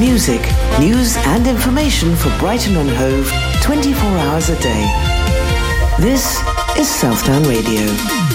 Music, news and information for Brighton and Hove 24 hours a day. This is Southdown Radio.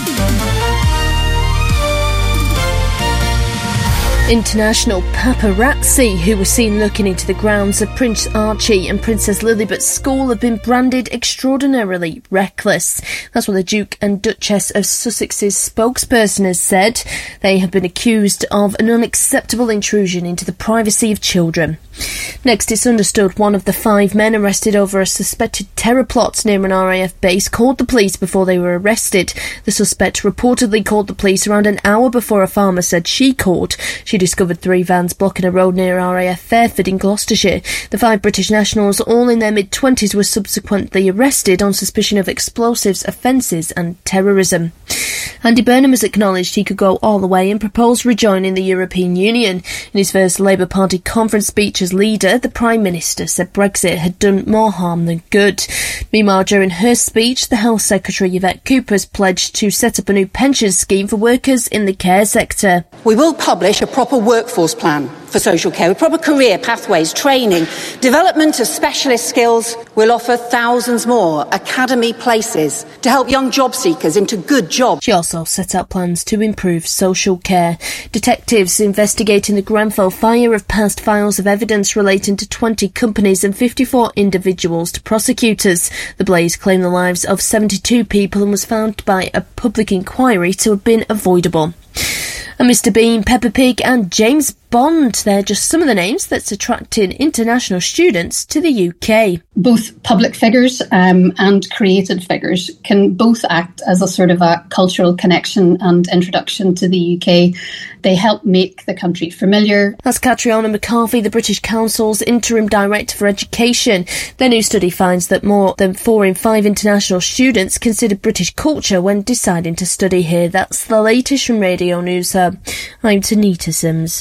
International paparazzi who were seen looking into the grounds of Prince Archie and Princess Lilibet's school have been branded extraordinarily reckless. That's what the Duke and Duchess of Sussex's spokesperson has said. They have been accused of an unacceptable intrusion into the privacy of children. Next, it's understood one of the 5 men arrested over a suspected terror plot near an RAF base called the police before they were arrested. The suspect reportedly called the police around an hour before a farmer said she called. She discovered 3 vans blocking a road near RAF Fairford in Gloucestershire. The 5 British nationals, all in their mid-20s, were subsequently arrested on suspicion of explosives, offences and terrorism. Andy Burnham has acknowledged he could go all the way and proposed rejoining the European Union. In his first Labour Party conference speech as leader, the Prime Minister said Brexit had done more harm than good. Meanwhile, during her speech, the Health Secretary Yvette Cooper has pledged to set up a new pension scheme for workers in the care sector. We will publish a proper workforce plan for social care with proper career pathways, training, development of specialist skills. We'll offer thousands more academy places to help young job seekers into good jobs. She also set out plans to improve social care. Detectives investigating the Grenfell fire have passed files of evidence relating to 20 companies and 54 individuals to prosecutors. The blaze claimed the lives of 72 people and was found by a public inquiry to have been avoidable. And Mr Bean, Peppa Pig and James Bond, they're just some of the names that's attracting international students to the UK. Both public figures and created figures can both act as a sort of a cultural connection and introduction to the UK. They help make the country familiar. That's Catriona McCarthy, the British Council's Interim Director for Education. Their new study finds that more than 4 in 5 international students consider British culture when deciding to study here. That's the latest from Radio News Hub. I'm Tanita Sims.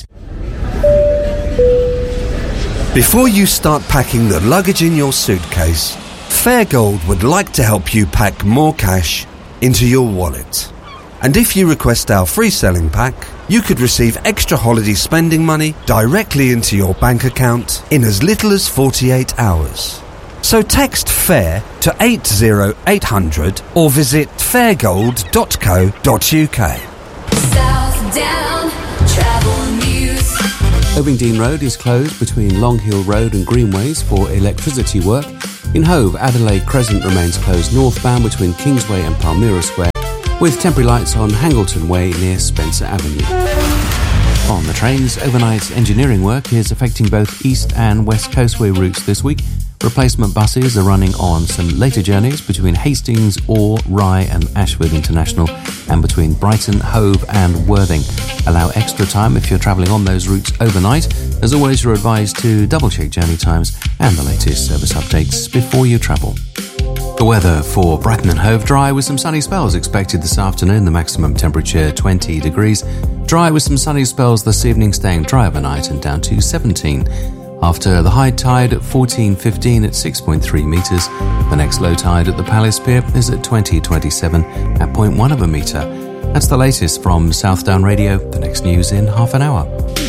Before you start packing the luggage in your suitcase, Fairgold would like to help you pack more cash into your wallet. And if you request our free selling pack, you could receive extra holiday spending money directly into your bank account in as little as 48 hours. So text FAIR to 80800 or visit fairgold.co.uk. Southdown Travel News. Ovingdean Road is closed between Long Hill Road and Greenways for electricity work. In Hove, Adelaide Crescent remains closed northbound between Kingsway and Palmyra Square, with temporary lights on Hangleton Way near Spencer Avenue. On the trains, overnight engineering work is affecting both East and West Coastway routes this week. Replacement buses are running on some later journeys between Hastings, Orr, Rye and Ashford International, and between Brighton, Hove and Worthing. Allow extra time if you're travelling on those routes overnight. As always, you're advised to double-check journey times and the latest service updates before you travel. The weather for Brighton and Hove: dry with some sunny spells expected this afternoon, the maximum temperature 20 degrees. Dry with some sunny spells this evening, staying dry overnight and down to 17. After the high tide at 14:15 at 6.3 metres, the next low tide at the Palace Pier is at 20:27 at 0.1 of a metre. That's the latest from Southdown Radio. The next news in half an hour.